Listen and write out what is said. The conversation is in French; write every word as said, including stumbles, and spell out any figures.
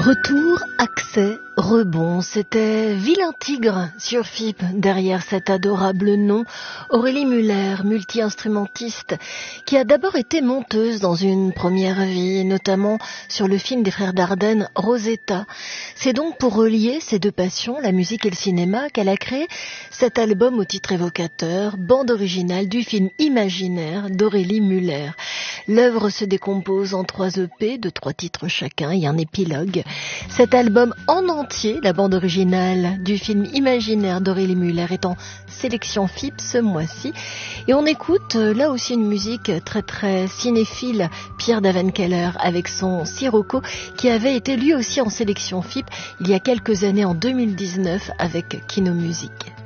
Retour, accès, rebond, c'était Vilain Tigre sur F I P. Derrière cet adorable nom, Aurélie Muller, multi-instrumentiste, qui a d'abord été monteuse dans une première vie, notamment sur le film des frères Dardenne, Rosetta. C'est donc pour relier ces deux passions, la musique et le cinéma, qu'elle a créé cet album au titre évocateur, bande originale du film imaginaire d'Aurélie Muller. L'œuvre se décompose en trois E P de trois titres chacun et un épilogue. Cet album en entier, la bande originale du film imaginaire d'Aurélie Muller, est en sélection F I P ce mois-ci. Et on écoute là aussi une musique très très cinéphile, Pierre Davenkeller avec son Sirocco, qui avait été lui aussi en sélection F I P il y a quelques années, en deux mille dix-neuf, avec Kino Music.